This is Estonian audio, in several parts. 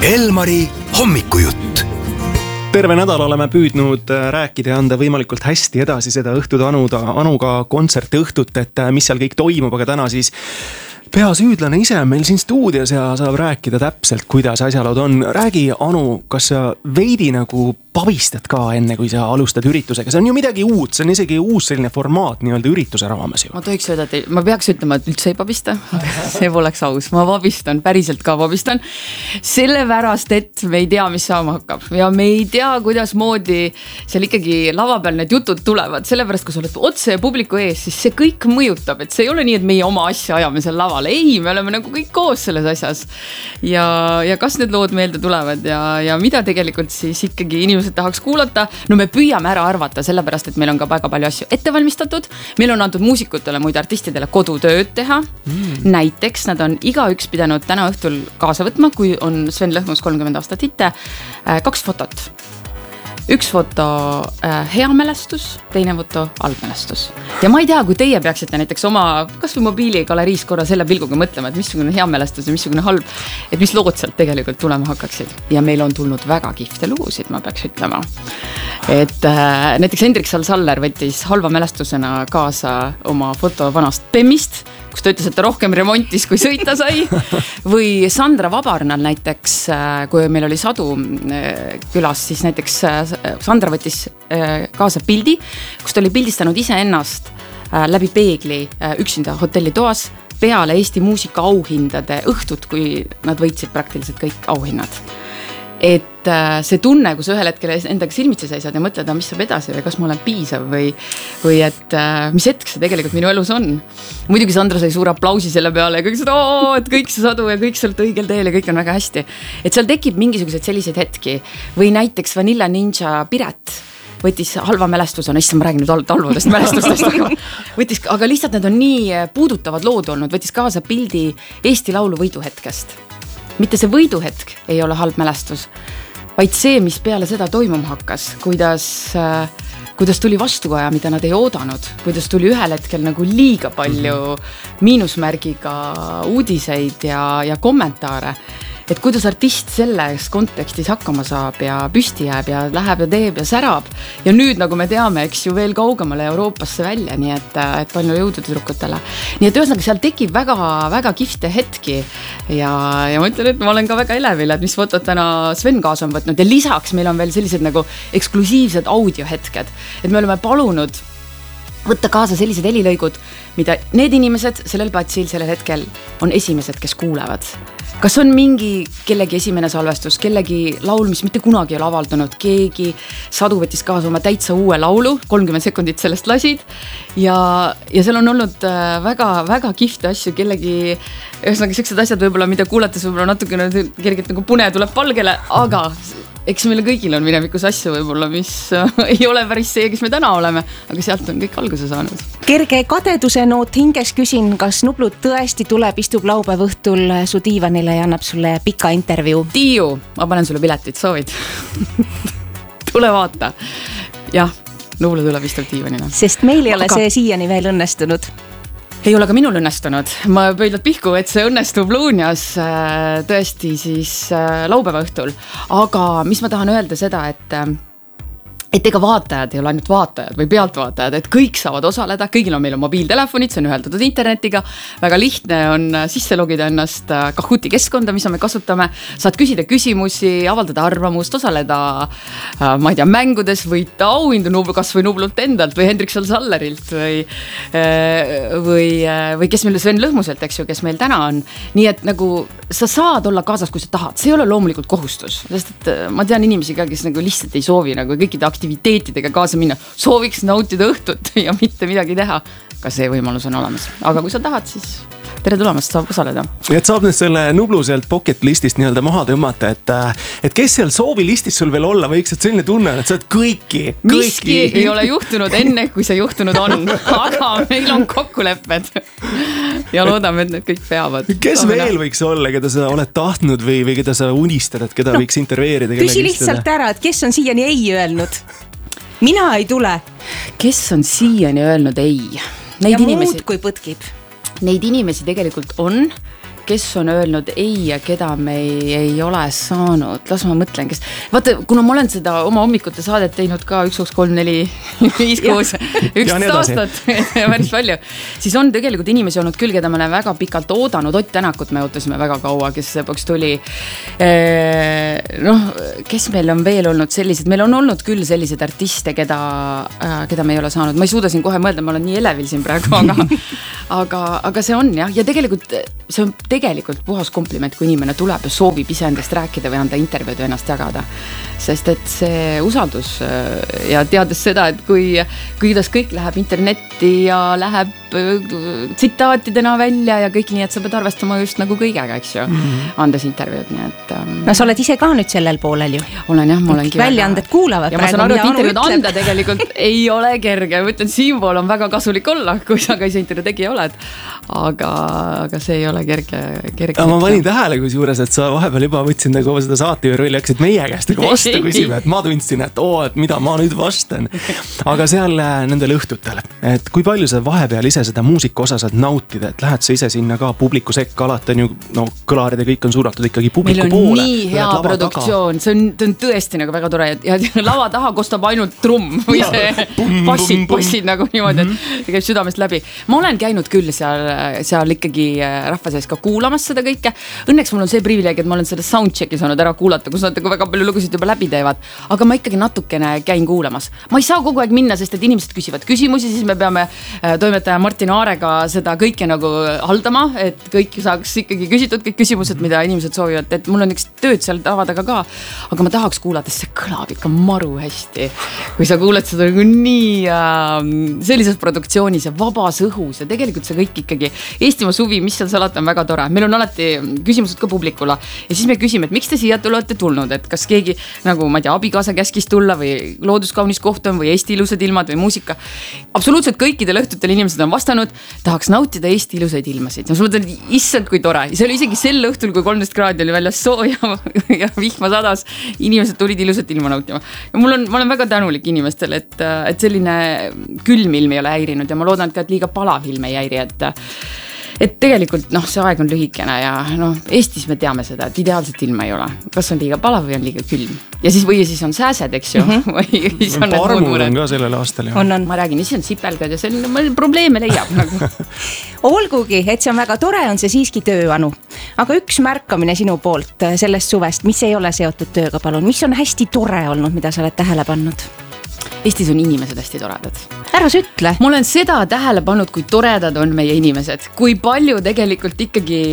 Elmari hommikujutt. Terve nädal oleme püüdnud rääkida ja anda võimalikult hästi edasi seda õhtut Anuga kontserti õhtut, et mis seal kõik toimub, aga täna siis peasüüdlane ise on meil siin stuudios ja saab rääkida täpselt, kuidas asjalood on. Räägi, Anu, kas sa veidi nagu pabistad ka enne, kui sa alustad üritusega? See on ju midagi uut, see on isegi uus selline formaat nii-öelda ürituse raames ju. Ma tohiks öelda, et ma peaks ütlema, et üldse ei pabista. See poleks aus. Ma pabistan, päriselt ka pabistan. Sellepärast, et me ei tea, mis saama hakkab. Ja me ei tea, kuidas moodi seal ikkagi lava peal need jutud tulevad. Sellepärast, kui sa oled otse publiku ees, siis see kõik mõjutab. Et see ei ole nii, et meie oma asja ajame seal laval. Ei, me oleme nagu kõik koos selles asjas. Ja kas need lood meelde tulevad ja mida tegelikult siis ikkagi inimesed tahaks kuulata? No me püüame ära arvata, sellepärast, et meil on ka väga palju asju ette valmistatud. Meil on antud muusikutele, muide artistidele kodutööd teha. Näiteks nad on igaüks pidanud täna õhtul kaasa võtma, kui on Sven Lõhmus 30 aastat hitte, 2 fotot. Üks foto hea mälestus, teine foto halb mälestus. Ja ma ei tea, kui teie peaksite näiteks oma kas või mobiiligaleriis korra selle pilguga mõtlema, et missugune hea mälestus ja missugune halb, et mis lood sealt tegelikult tulema hakkaksid. Ja meil on tulnud väga kihvte lugusid, ma peaks ütlema. Et näiteks Hendrik Saller võttis halva mälestusena kaasa oma foto vanast Bemmist, kus ta ütles, et ta rohkem remontis, kui sõita sai. Või Sandra Vabarnal näiteks, kui meil oli Sadu külas, siis näiteks Sandra võttis kaasa pildi, kus ta oli pildistanud iseennast läbi peegli üksinda hotellitoas peale Eesti muusika auhindade õhtut, kui nad võitsid praktiliselt kõik auhinnad. Et see tunne, kus ühel hetkel endaga silmitsi seisad ja mõtled, mis saab edasi või kas ma olen piisav või et mis hetk see tegelikult minu elus on. Muidugi Sandra sai suure aplausi selle peale ja kõik seda, et kõik see Sadu ja kõik sealt õigel teel ja kõik on väga hästi. Et seal tekib mingisugused selliseid hetki või näiteks Vanilla Ninja Piret võttis halva mälestusena, issand, ma räägin nüüd halvadest mälestustest, aga lihtsalt need on nii puudutavad lood olnud, võttis kaasa pildi Eesti Laulu võiduhetkest. Mitte see võiduhetk ei ole halb mälestus, vaid see, mis peale seda toimuma hakkas, kuidas tuli vastuaja, mida nad ei oodanud, kuidas tuli ühel hetkel nagu liiga palju miinusmärgiga uudiseid ja kommentaare. Et kuidas artist selles kontekstis hakkama saab ja püsti jääb ja läheb ja teeb ja särab. Ja nüüd, nagu me teame, eks ju veel kaugemale Euroopasse välja, nii et palju jõudu tüdrukutele. Nii et ühesõnaga seal tekib väga, väga kihvte hetki ja ma ütlen, et ma olen ka väga elevil, et mis fotod täna Sven kaasa on võtnud ja lisaks meil on veel sellised nagu eksklusiivsed audiohetked, et me oleme palunud võtta kaasa sellised helilõigud, mida need inimesed sellel platsil sellel hetkel on esimesed, kes kuulevad. Kas on mingi kellegi esimene salvestus, kellegi laul, mis mitte kunagi ei ole avaldunud, keegi Sadu võttis kaasa oma täitsa uue laulu, 30 sekundit sellest lasid ja seal on olnud väga, väga kihvte asju, kellegi ühesõnaga sellised asjad võib-olla, mida kuulates võib-olla natuke kergelt nagu pune tuleb palgele, aga eks meile kõigil on minevikus asju võib-olla, mis ei ole päris see, kes me täna oleme, aga sealt on kõik alguse saanud. Kerge kadeduse noot hinges küsin, kas Nublu tõesti tuleb, istub laupäev õhtul su diivanile ja annab sulle pika intervjuu? Tiiu, ma panen sulle piletit, soovid? Tule vaata. Jah, Nublu tuleb, istub diivanile. Sest meil ei ole see siiani veel õnnestunud. Ei ole ka minul õnnestunud. Ma pöidlad pihku, et see õnnestub Luunjas tõesti siis laupäeva õhtul. Aga mis ma tahan öelda seda, et ega vaatajad ei ole ainult vaatajad või pealtvaatajad, et kõik saavad osaleda, kõigil on meil mobiiltelefonid, see on üheldatud internetiga, väga lihtne on sisse logida ennast Kahooti keskkonda, mis me kasutame, saad küsida küsimusi, avaldada arvamust, osaleda, ma ei tea, mängudes, võita auhindu kas või Nublult endalt või Hendrik Sallerilt või kes meil Sven Lõhmuselt, eks ju, kes meil täna on. Nii et nagu sa saad olla kaasas, kui sa tahad, see ei ole loomulikult kohustus, sest et ma tean inimesi ka, kes nagu lihtsalt ei soovi nagu kõikide aktiviteetidega kaasa minna, sooviks nautida õhtut ja mitte midagi teha. Ka see võimalus on olemas. Aga kui sa tahad, siis tere tulemast, saab osaleda. Et saab nüüd selle Nublu sealt pocket listist nii-öelda maha tõmmata, et kes seal soovilistis sul veel olla võiks, et selline tunne, et sa oled kõiki. Miski ei ole juhtunud enne, kui see juhtunud on, aga meil on kokkulepped ja loodame, et need kõik peavad. Kes veel võiks olla, keda sa oled tahtnud või keda sa unistad, et keda võiks intervjueerida? Küsi lihtsalt ära, et kes on siiani ei öelnud? Mina ei tule. Kes on siiani öelnud ei? Ja muud kui põtkib. Neid inimesi tegelikult on kes on öelnud ei ja keda me ei ole saanud, las ma mõtlen, kes, vaata, kuna ma olen seda oma hommikute saadet teinud ka 1, 2, 3, 4, 5, 6, 11 aastat, päris palju, siis on tegelikult inimesi olnud küll, keda ma olen väga pikalt oodanud, Ott Tänakut me ootasime väga kaua, kes lõpuks tuli, noh, kes meil on veel olnud sellised, meil on olnud küll sellised artiste, keda me ei ole saanud, ma ei suuda siin kohe mõelda, ma olen nii elevil siin praegu, aga see on jah, ja see on tegelikult puhas kompliment, kui inimene tuleb ja soovib iseendast rääkida või anda intervjuud või ennast jagada. Sest et see usaldus ja teades seda, et kuidas kõik läheb internetti ja läheb tsitaatidena välja ja kõik nii, et sa pead arvestama just nagu kõigega, eks ju, andes intervjuud, nii et... No sa oled ise ka nüüd sellel poolel ju. Olen jah, ma olengi väljaanded kuulavad ja praegu. Ja ma saan aru, et intervjuud anda tegelikult ei ole kerge. Ma ütlen, siinpool on väga kasulik olla, kui sa ka ise intervjuu tegija oled. Aga see ei ole kerge. Ma panin tähele kusjuures, et sa vahepeal juba võtsid nagu seda saatejuhi hakkasid meie käest vastu küsima, et ma tundsin, et et mida ma nüüd vastan. Aga seal nendel õhtutel, et kui palju sa vahepeal ise seda muusika osa saad nautida, et lähed sa ise sinna ka publiku sekka, alati on ju, no kõlarid ja kõik on suunatud ikkagi publiku poole. Meil on nii hea produktsioon, see on tõesti nagu väga tore ja lava taha kostab ainult trumm või see passid nagu niimoodi, et see käib südamest läbi. Ma olen käinud küll seal ikkagi rahva sees ka kuulamas seda kõike. Õnneks mul on see privileeg, et ma olen seda soundchecki saanud ära kuulata, kus nad väga palju lugusid juba läbi teevad, aga ma ikkagi natukene käin kuulamas. Ma ei saa kogu aeg minna, sest et inimesed küsivad küsimusi, siis me peame toimetaja Martin Aarega seda kõike nagu haldama, et kõik saaks ikkagi küsitud kõik küsimused, mida inimesed soovivad, et mul on üks tööd seal tavadega ka, aga ma tahaks kuulata, see kõlab ikka maru hästi, kui sa kuuled seda nagu nii sellises produktsioonis ja vabas õhus ja tegelikult see kõik ikkagi Eestimaa suvi, mis seal salata on väga tore. Meil on alati küsimused ka publikula ja siis me küsime, et miks te siia olete tulnud, et kas keegi nagu, ma ei tea, abikaasa käskis tulla või looduskaunis koht on või Eesti ilusad ilmad või muusika. Absoluutselt kõikidel õhtutel inimesed on vastanud, tahaks nautida Eesti ilusaid ilmasid. Ja ma mõtlen, issand kui tore. See oli isegi sel õhtul, kui 13 kraadi oli väljas sooja ja vihma sadas, inimesed tulid ilusat ilma nautima. Ja ma olen väga tänulik inimestele, et selline külm ilm ei ole häirinud ja ma loodan ka, et liiga palav ilm ei häiri, et tegelikult see aeg on lühikene ja Eestis me teame seda, et ideaalset ilma ei ole. Kas on liiga palav või on liiga külm? Ja siis on sääsed, eks ju. Või siis on Parmul on ka sellel aastal. Ma räägin, siis on sipelgad ja selline probleeme leiab nagu. Olgugi, et see on väga tore, on see siiski töö, Anu. Aga üks märkamine sinu poolt sellest suvest, mis ei ole seotud tööga, palun. Mis on hästi tore olnud, mida sa oled tähele pannud? Eestis on inimesed hästi toredad. Ära sa ütle. Ma olen seda tähele pannud, kui toredad on meie inimesed. Kui palju tegelikult ikkagi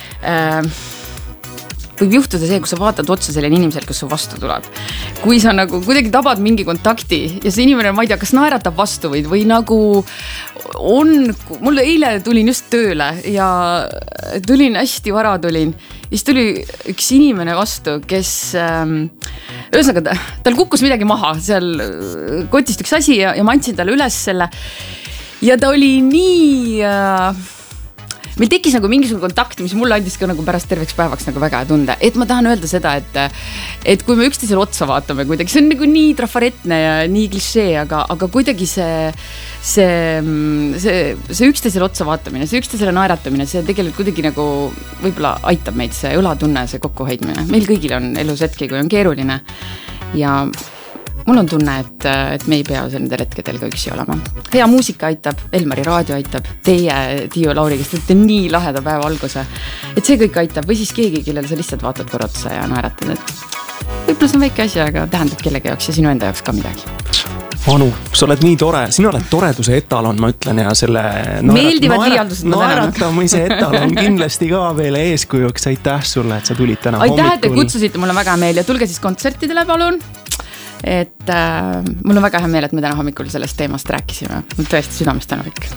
võib juhtuda see, kui sa vaatad otsa selline inimesel, kes su vastu tuleb. Kui sa nagu kuidagi tabad mingi kontakti ja see inimene, ma ei tea, kas naeratab vastu või nagu on, mul eile tulin just tööle ja tulin hästi vara tulin. Siis tuli üks inimene vastu, kes ühesõnaga, tal kukkus midagi maha, seal kotist üks asi ja ma andsin talle üles selle ja ta oli nii... Meil tekkis nagu mingisugune kontakt, mis mulle andis ka nagu pärast terveks päevaks nagu väga tunde. Et ma tahan öelda seda, et kui me üksteisele otsa vaatame kuidagi, see on nagu nii trafaretne ja nii klišee, aga kuidagi see üksteisele otsa vaatamine, see üksteisele naeratamine, see tegelikult kuidagi nagu võib-olla aitab meid see õlatunne, see kokkuhoidmine. Meil kõigil on elus hetki, kui on keeruline ja mul on tunne, et me ei pea nendel hetkedel ka üksi olema. Hea muusika aitab, Elmari raadio aitab, teie, Tiiu ja Lauri, kes teete nii laheda päeva alguse. Et see kõik aitab või siis keegi, kellel sa lihtsalt vaatad korratsa ja naeratad, et võib-olla see on väike asi, aga tähendab kellegi jaoks ja sinu enda jaoks ka midagi. Anu, sa oled nii tore, sina oled toreduse etalon, ma ütlen, ja selle meeldivad liialdused naeratamise etalon kindlasti ka veel eeskujuks. Aitäh sulle, et sa tulid täna hommikul. Aitäh, et te kutsusite, mul on väga meel ja tulge siis kontsertidele, palun. Et mul on väga hea meel, et me täna hommikul sellest teemast rääkisime. Mul tõesti südamest tänulik.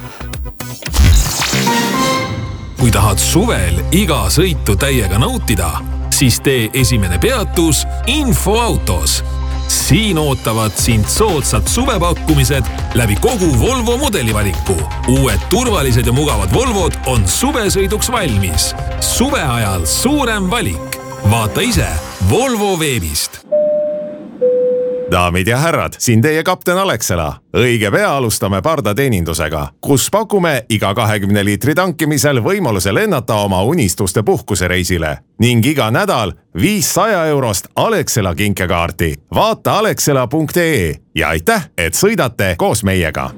Kui tahad suvel iga sõitu täiega nautida, siis tee esimene peatus Infoautos. Siin ootavad sind soodsad suvepakkumised läbi kogu Volvo mudelivaliku. Uued turvalised ja mugavad Volvod on suvesõiduks valmis. Suve ajal suurem valik. Vaata ise Volvo veebist. daamid ja härrad, siin teie kapten Alexela. Õige pea alustame pardateenindusega, kus pakume iga 20 liitri tankimisel võimaluse lennata oma unistuste puhkusereisile ning iga nädal 500 eurost Alexela kinkekaarti. Vaata alexela.ee ja aitäh, et sõidate koos meiega.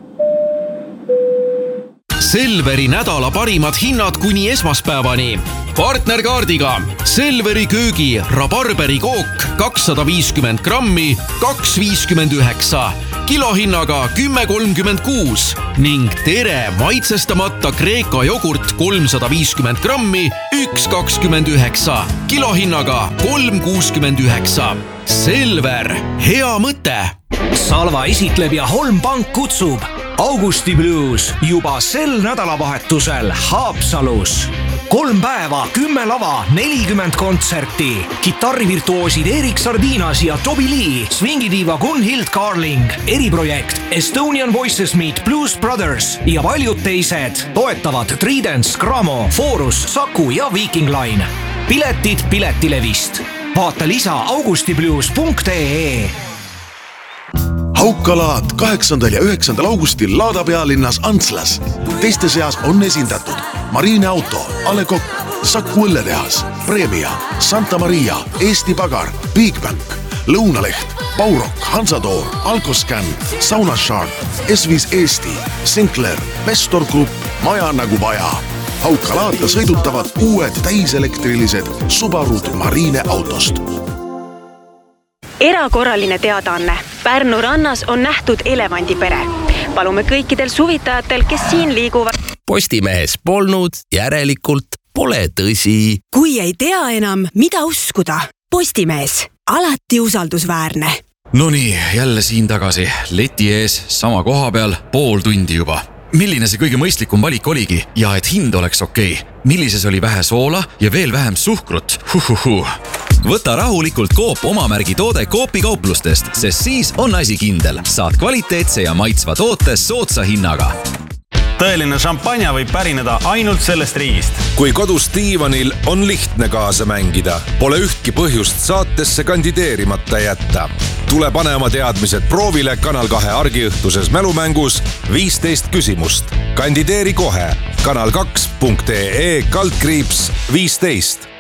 Selveri nädala parimad hinnad kuni esmaspäevani. Partnerkaardiga Selveri köögi rabarberi kook 250 grammi 2,59, kilohinnaga 10,36 ning Tere maitsestamata Kreeka jogurt 350 grammi 1,29, kilohinnaga 3,69. Selver, hea mõte! Salva esitleb ja Holm Pank kutsub Augusti Blues juba sel nädalavahetusel Haapsalus. 3 päeva, 10 lava, 40 kontserti. Kitarrivirtuoosid Erik Sardinas ja Toby Lee, swingidiiva Gunhild Carling, eriprojekt Estonian Voices Meet Blues Brothers ja paljud teised toetavad Tridents, Gramo, Forus, Saku ja Viking Line. Piletid Piletilevist. Vaata lisa augustiblues.ee. Haukalaat 8. ja 9. augustil Laada pealinnas Antslas. Teiste seas on esindatud Marine Auto, Ale Kokk, Saku õlletehas, Premia, Santa Maria, Eesti Pagar, Bigbank, Lõunaleht, Baurok, Hansatoor, Alkoscan, Sauna Shark, S5 Eesti, Sinclair, Vestor Group, Maja nagu vaja. Haukalaata sõidutavad uued täiselektrilised Subarud Marine autost. Erakorraline teadaanne. Pärnu rannas on nähtud elevandipere. Palume kõikidel suvitajatel, kes siin liiguvad. Postimehes polnud, järelikult pole tõsi. Kui ei tea enam, mida uskuda. Postimees, alati usaldusväärne. Nonii, jälle siin tagasi. Leti ees, sama koha peal, pool tundi juba. Milline see kõige mõistlikum valik oligi ja et hind oleks okei? Millises oli vähe soola ja veel vähem suhkrut? Võta rahulikult Coop omamärgi toode Coopi kauplustest, sest siis on asi kindel. Saad kvaliteetse ja maitsva toote soodsa hinnaga. Tõeline šampanja võib pärineda ainult sellest riigist. Kui kodus diivanil on lihtne kaasa mängida, pole ühtki põhjust saatesse kandideerimata jätta. Tule pane oma teadmised proovile Kanal 2 argiõhtuses mälumängus 15 küsimust. Kandideeri kohe kanal2.ee/15.